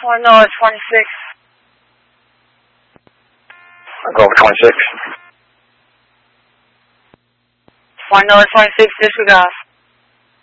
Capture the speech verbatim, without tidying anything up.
One Miller twenty-six. I'll go over twenty-six. One Miller twenty-six, disregard.